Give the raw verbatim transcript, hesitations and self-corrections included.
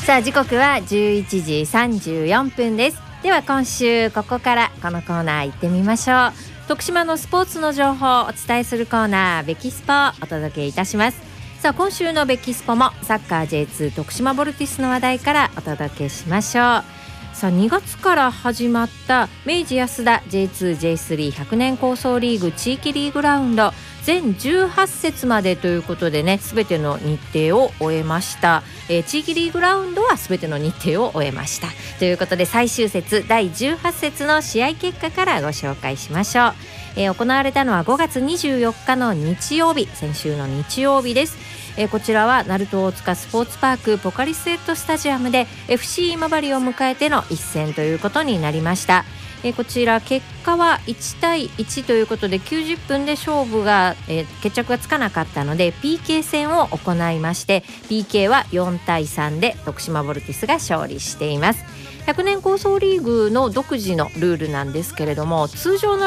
さあ時刻はじゅういちじさんじゅうよんぷんです。では今週ここからこのコーナー行ってみましょう。徳島のスポーツの情報をお伝えするコーナー、ベキスポをお届けいたします。さあ今週のベキスポもサッカー ジェイツー 徳島ボルティスの話題からお届けしましょう。さあにがつから始まった明治安田 ジェイツージェイスリーひゃくねん構想リーグ地域リーグラウンド全じゅうはち節までということでね、すべての日程を終えました、えー、地域リーグラウンドはすべての日程を終えましたということで、最終節だいじゅうはち節の試合結果からご紹介しましょう。えー、行われたのはごがつにじゅうよっかの日曜日、先週の日曜日です。えー、こちらは鳴門大塚スポーツパークポカリスエットスタジアムで エフシー 今治を迎えての一戦ということになりました。えー、こちら結果はいちたいいちということできゅうじゅっぷんで勝負が、えー、決着がつかなかったので ピーケー 戦を行いまして、 ピーケー はよんたいさんで徳島ボルティスが勝利しています。ひゃくねん構想リーグの独自のルールなんですけれども、通常の